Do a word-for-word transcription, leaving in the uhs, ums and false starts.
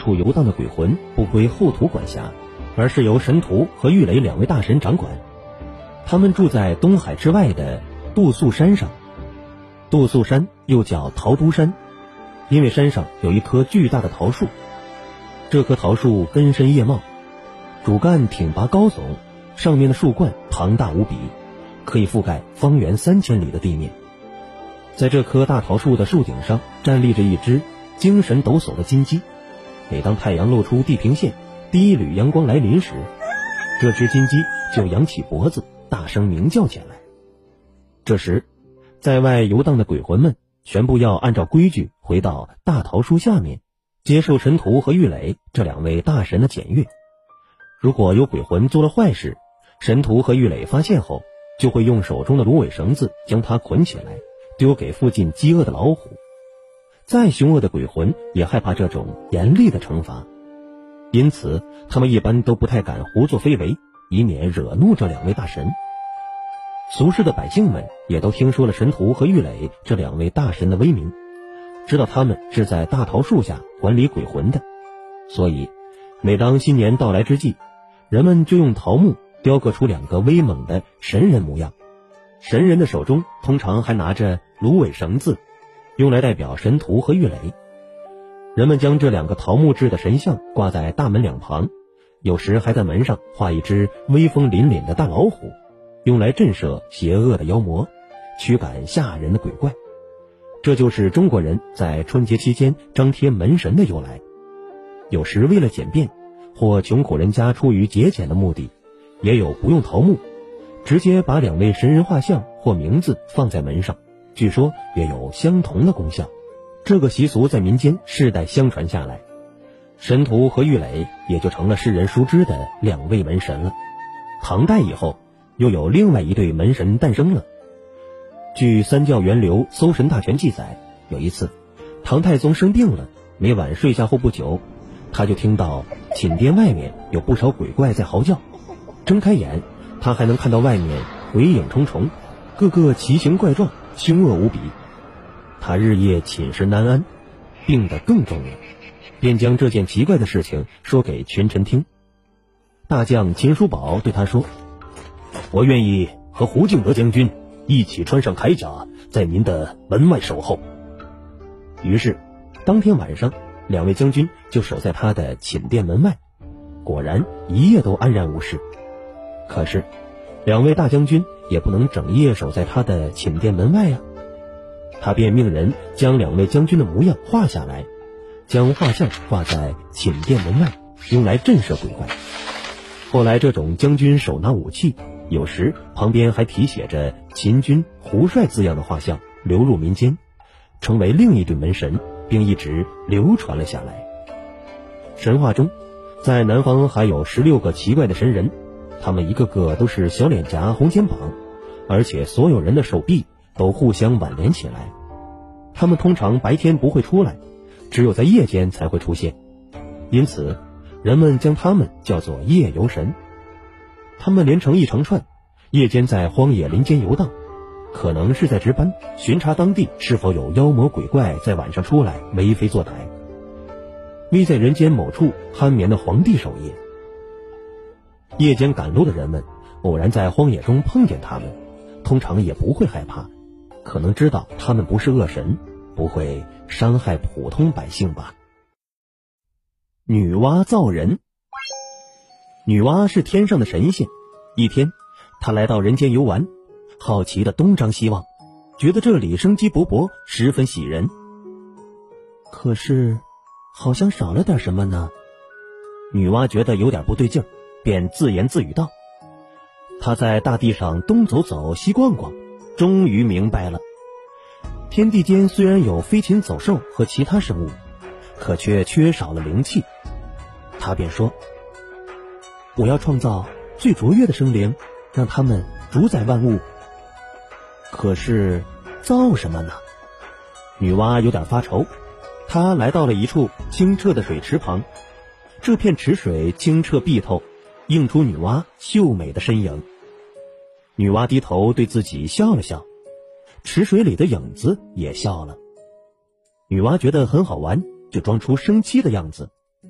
处游荡的鬼魂不归后土管辖，而是由神荼和郁垒两位大神掌管。他们住在东海之外的杜素山上，杜素山又叫桃都山，因为山上有一棵巨大的桃树。这棵桃树根深叶茂，主干挺拔高耸，上面的树冠庞大无比，可以覆盖方圆三千里的地面。在这棵大桃树的树顶上站立着一只精神抖擞的金鸡，每当太阳露出地平线，第一缕阳光来临时，这只金鸡就扬起脖子大声鸣叫起来。这时在外游荡的鬼魂们全部要按照规矩回到大桃树下面，接受神荼和郁垒这两位大神的检阅。如果有鬼魂做了坏事，神荼和郁垒发现后，就会用手中的芦苇绳子将它捆起来，丢给附近饥饿的老虎。再凶恶的鬼魂也害怕这种严厉的惩罚，因此他们一般都不太敢胡作非为，以免惹怒这两位大神。俗世的百姓们也都听说了神荼和郁垒这两位大神的威名，知道他们是在大桃树下管理鬼魂的，所以每当新年到来之际，人们就用桃木雕刻出两个威猛的神人模样。神人的手中通常还拿着芦苇绳子，用来代表神荼和郁垒。人们将这两个桃木制的神像挂在大门两旁，有时还在门上画一只威风凛凛的大老虎，用来震慑邪恶的妖魔，驱赶吓人的鬼怪。这就是中国人在春节期间张贴门神的由来。有时为了简便，或穷苦人家出于节俭的目的，也有不用桃木，直接把两位神人画像或名字放在门上，据说也有相同的功效。这个习俗在民间世代相传下来，神荼和郁垒也就成了世人熟知的两位门神了。唐代以后，又有另外一对门神诞生了。据三教源流《搜神大全》记载，有一次唐太宗生病了，每晚睡下后不久，他就听到寝殿外面有不少鬼怪在嚎叫，睁开眼，他还能看到外面鬼影重重，个个奇形怪状，凶恶无比。他日夜寝食难安，病得更重了，便将这件奇怪的事情说给群臣听。大将秦叔宝对他说：“我愿意和胡敬德将军一起穿上铠甲，在您的门外守候。”于是当天晚上，两位将军就守在他的寝殿门外，果然一夜都安然无事。可是两位大将军也不能整夜守在他的寝殿门外呀、啊，他便命人将两位将军的模样画下来，将画像挂在寝殿门外，用来震慑鬼怪。后来这种将军手拿武器，有时旁边还题写着秦军胡帅字样的画像流入民间，成为另一对门神，并一直流传了下来。神话中，在南方还有十六个奇怪的神人，他们一个个都是小脸颊红肩膀，而且所有人的手臂都互相挽连起来。他们通常白天不会出来，只有在夜间才会出现，因此人们将他们叫做夜游神。他们连成一长串，夜间在荒野林间游荡，可能是在值班巡查当地是否有妖魔鬼怪在晚上出来为非作歹，为在人间某处酣眠的皇帝守夜。夜间赶路的人们偶然在荒野中碰见他们，通常也不会害怕，可能知道他们不是恶神，不会伤害普通百姓吧。女娲造人。女娲是天上的神仙，一天她来到人间游玩，好奇地东张西望，觉得这里生机勃勃，十分喜人。可是好像少了点什么呢？女娲觉得有点不对劲儿，便自言自语道。她在大地上东走走西逛逛，终于明白了，天地间虽然有飞禽走兽和其他生物，可却缺少了灵气。她便说，我要创造最卓越的生灵，让他们主宰万物。可是造什么呢？女娲有点发愁。她来到了一处清澈的水池旁，这片池水清澈碧透，映出女娲秀美的身影。女娲低头对自己笑了笑，池水里的影子也笑了。女娲觉得很好玩，就装出生气的样子，